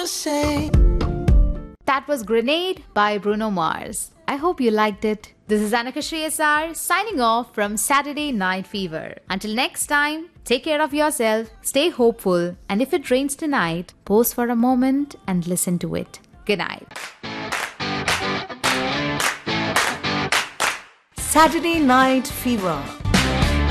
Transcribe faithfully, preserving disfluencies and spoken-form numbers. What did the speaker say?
say. That was Grenade by Bruno Mars. I hope you liked it. This is Annika Shreyasar signing off from Saturday Night Fever. Until next time, take care of yourself, stay hopeful, and if it rains tonight, pause for a moment and listen to it. Good night. Saturday Night Fever.